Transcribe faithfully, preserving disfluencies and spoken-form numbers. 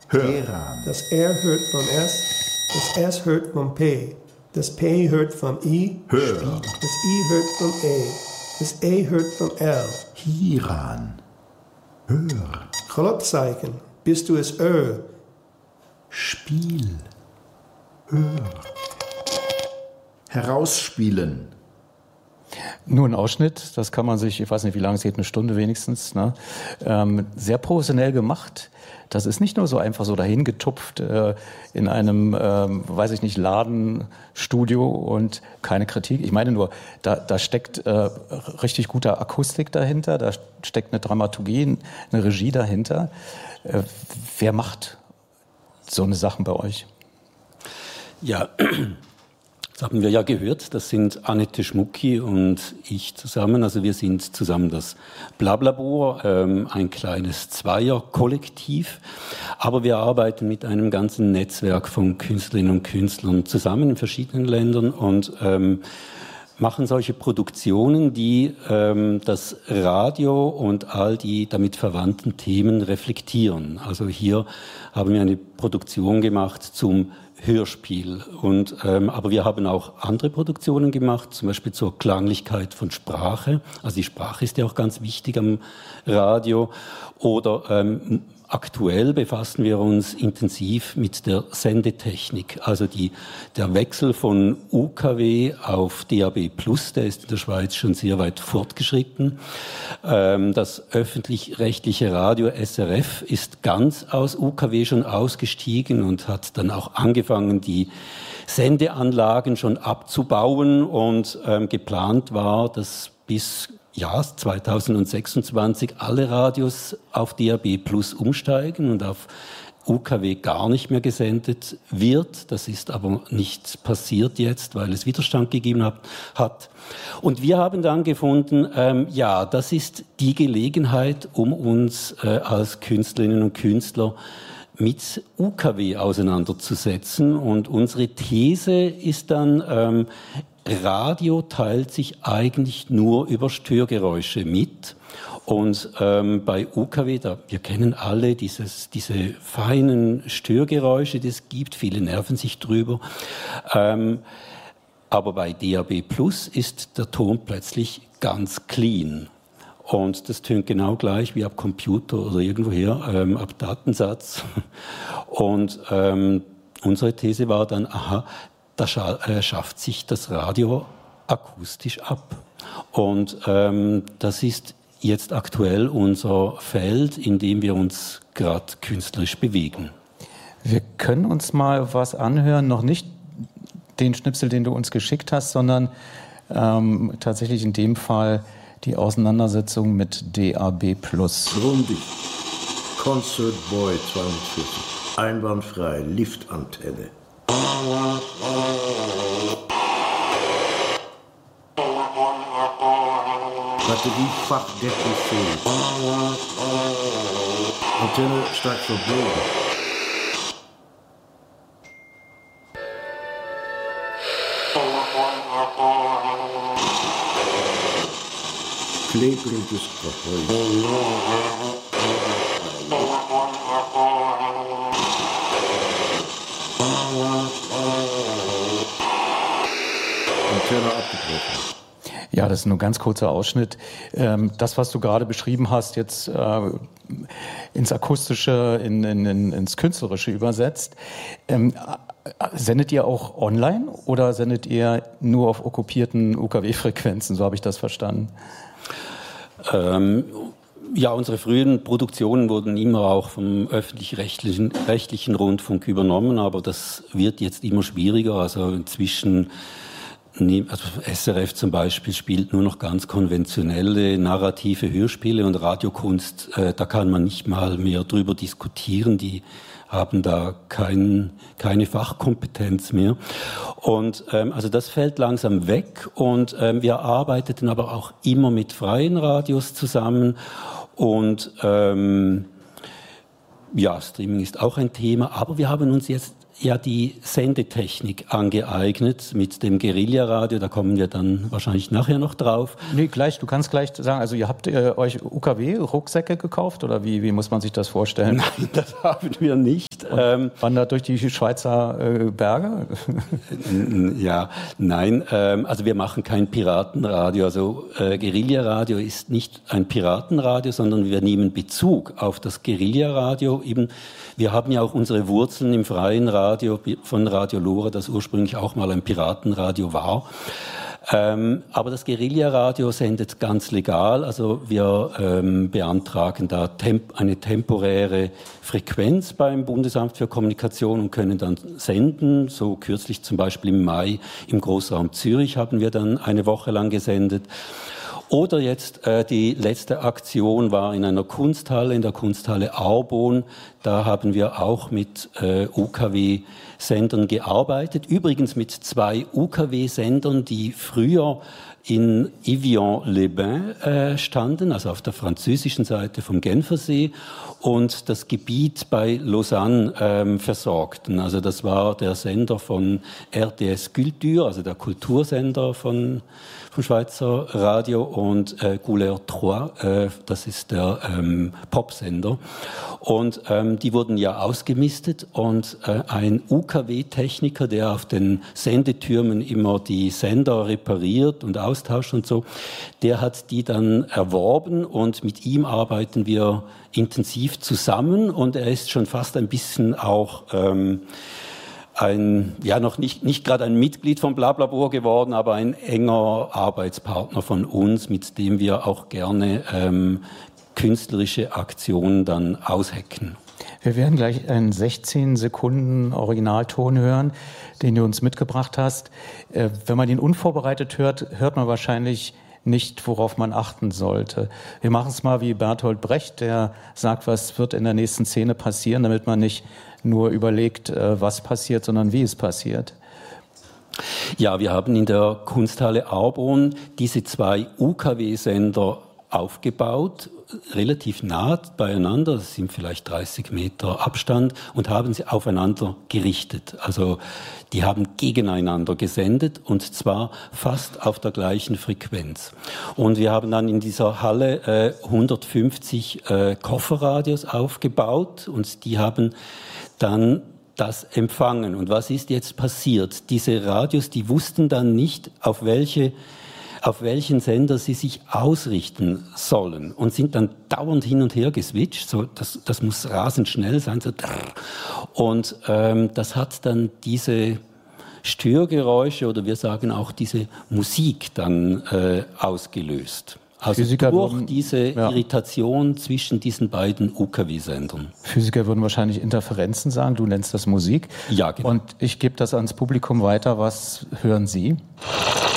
Heran. Das R hört vom S, das S hört vom P, das P hört vom I, Hör. das I hört vom E, das E hört vom L. Hieran. Hör. Grotzeichen, bist du es Ö? Spiel. Hör. Herausspielen. Nur ein Ausschnitt, das kann man sich, ich weiß nicht, wie lange es geht, eine Stunde wenigstens, ne? ähm, sehr professionell gemacht. Das ist nicht nur so einfach so dahin getupft äh, in einem, ähm, weiß ich nicht, Ladenstudio und keine Kritik. Ich meine nur, da, da steckt äh, richtig gute Akustik dahinter, da steckt eine Dramaturgie, eine Regie dahinter. Äh, wer macht so eine Sachen bei euch? Ja, das haben wir ja gehört, das sind Annette Schmucki und ich zusammen, also wir sind zusammen das Blablabor, ähm, ein kleines Zweier-Kollektiv, aber wir arbeiten mit einem ganzen Netzwerk von Künstlerinnen und Künstlern zusammen in verschiedenen Ländern und ähm, machen solche Produktionen, die ähm, das Radio und all die damit verwandten Themen reflektieren. Also hier haben wir eine Produktion gemacht zum Hörspiel. Und, ähm, aber wir haben auch andere Produktionen gemacht, zum Beispiel zur Klanglichkeit von Sprache. Also die Sprache ist ja auch ganz wichtig am Radio. Oder ähm, aktuell befassen wir uns intensiv mit der Sendetechnik. Also die, der Wechsel von U K W auf D A B plus, der ist in der Schweiz schon sehr weit fortgeschritten. Ähm, das öffentlich-rechtliche Radio S R F ist ganz aus U K W schon ausgestiegen und hat dann auch angefangen, die Sendeanlagen schon abzubauen. Und ähm, geplant war, dass bis ja, zweitausendsechsundzwanzig alle Radios auf D A B plus umsteigen und auf U K W gar nicht mehr gesendet wird. Das ist aber nicht passiert jetzt, weil es Widerstand gegeben hat. hat. Und wir haben dann gefunden, ähm, ja, das ist die Gelegenheit, um uns äh, als Künstlerinnen und Künstler mit U K W auseinanderzusetzen. Und unsere These ist dann, ähm, Radio teilt sich eigentlich nur über Störgeräusche mit. Und ähm, bei U K W, da, wir kennen alle dieses, diese feinen Störgeräusche, die es gibt, viele nerven sich drüber. Ähm, aber bei D A B plus ist der Ton plötzlich ganz clean. Und das tönt genau gleich wie ab Computer oder irgendwoher, ähm, ab Datensatz. Und ähm, unsere These war dann, aha, da scha- äh, schafft sich das Radio akustisch ab. Und ähm, das ist jetzt aktuell unser Feld, in dem wir uns gerade künstlerisch bewegen. Wir können uns mal was anhören, noch nicht den Schnipsel, den du uns geschickt hast, sondern ähm, tatsächlich in dem Fall die Auseinandersetzung mit D A B plus. Grundig. Concert Boy zweiundvierzig. Einwandfrei. Liftantenne. Batteriefachdeckel fehlt. Antenne stark verbogen. Klebriges Gehäuse. Antenne abgebrochen. Ja, das ist nur ein ganz kurzer Ausschnitt. Das, was du gerade beschrieben hast, jetzt ins Akustische, in, in, ins Künstlerische übersetzt. Sendet ihr auch online oder sendet ihr nur auf okkupierten U K W-Frequenzen? So habe ich das verstanden. Ähm, ja, unsere frühen Produktionen wurden immer auch vom öffentlich-rechtlichen rechtlichen Rundfunk übernommen, aber das wird jetzt immer schwieriger. Also inzwischen, also S R F zum Beispiel spielt nur noch ganz konventionelle narrative Hörspiele und Radiokunst, äh, da kann man nicht mal mehr drüber diskutieren. Die haben da kein, keine Fachkompetenz mehr. Und ähm, also das fällt langsam weg und ähm, wir arbeiteten aber auch immer mit freien Radios zusammen und ähm, ja, Streaming ist auch ein Thema, aber wir haben uns jetzt ja die Sendetechnik angeeignet mit dem Guerilla-Radio, da kommen wir dann wahrscheinlich nachher noch drauf. Nee, gleich, du kannst gleich sagen, also ihr habt äh, euch U K W-Rucksäcke gekauft oder wie, wie muss man sich das vorstellen? Nein, das haben wir nicht. nicht. Ähm, Wandert durch die Schweizer äh, Berge? Ja, nein, ähm, also wir machen kein Piratenradio. Also äh, Guerillaradio ist nicht ein Piratenradio, sondern wir nehmen Bezug auf das Guerillaradio. Eben, wir haben ja auch unsere Wurzeln im freien Radio von Radio Lora, das ursprünglich auch mal ein Piratenradio war. Ähm, aber das Guerillaradio sendet ganz legal, also wir ähm, beantragen da temp- eine temporäre Frequenz beim Bundesamt für Kommunikation und können dann senden. So kürzlich zum Beispiel im Mai im Großraum Zürich haben wir dann eine Woche lang gesendet. Oder jetzt äh, die letzte Aktion war in einer Kunsthalle, in der Kunsthalle Arbon. Da haben wir auch mit äh, U K W-Sendern gearbeitet. Übrigens mit zwei U K W-Sendern, die früher in Evian-les-Bains äh, standen, also auf der französischen Seite vom Genfersee, und das Gebiet bei Lausanne ähm, versorgten. Also das war der Sender von R D S Culture, also der Kultursender von vom Schweizer Radio, und äh, Couleur drei, äh, das ist der ähm, Popsender. Und ähm, die wurden ja ausgemistet, und äh, ein U K W-Techniker, der auf den Sendetürmen immer die Sender repariert und austauscht und so, der hat die dann erworben, und mit ihm arbeiten wir intensiv zusammen, und er ist schon fast ein bisschen auch ähm, ein, ja, noch nicht, nicht gerade ein Mitglied von Blablabor geworden, aber ein enger Arbeitspartner von uns, mit dem wir auch gerne ähm, künstlerische Aktionen dann aushecken. Wir werden gleich einen sechzehn Sekunden Originalton hören, den du uns mitgebracht hast. Äh, wenn man ihn unvorbereitet hört, hört man wahrscheinlich nicht, worauf man achten sollte. Wir machen es mal wie Bertolt Brecht, der sagt, was wird in der nächsten Szene passieren, damit man nicht nur überlegt, was passiert, sondern wie es passiert. Ja, wir haben in der Kunsthalle Arbon diese zwei U K W-Sender aufgebaut, relativ nah beieinander, das sind vielleicht dreißig Meter Abstand, und haben sie aufeinander gerichtet. Also die haben gegeneinander gesendet, und zwar fast auf der gleichen Frequenz. Und wir haben dann in dieser Halle äh, hundertfünfzig äh, Kofferradios aufgebaut, und die haben dann das empfangen. Und was ist jetzt passiert? Diese Radios, die wussten dann nicht, auf welche auf welchen Sender sie sich ausrichten sollen, und sind dann dauernd hin und her geswitcht. So, das, das muss rasend schnell sein. So. Und ähm, das hat dann diese Störgeräusche, oder wir sagen auch diese Musik dann äh, ausgelöst. Also Physiker durch würden, diese ja. Irritation zwischen diesen beiden U K W-Sendern. Physiker würden wahrscheinlich Interferenzen sagen, du nennst das Musik. Ja, genau. Und ich gebe das ans Publikum weiter. Was hören Sie?